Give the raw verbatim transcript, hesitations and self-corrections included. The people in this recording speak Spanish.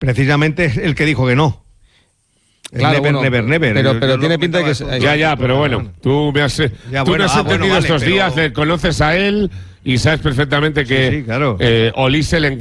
precisamente es el que dijo que no. Claro, never, bueno, never, never. Pero, Yo- pero yo tiene lo pinta de que... comentaba es- esto. Ya, ya, pero bueno, tú me has, Ya, tú bueno, me has ah, entendido bueno, vale, estos pero- días, le conoces a él y sabes perfectamente que Sí, sí, claro. eh, Olise le